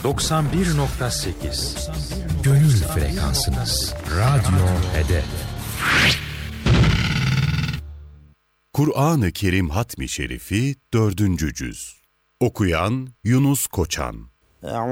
91.8 Gönül frekansınız. Radyo Hedef. Kur'an-ı Kerim Hatmi Şerifi 4. Cüz. Okuyan Yunus Koçan.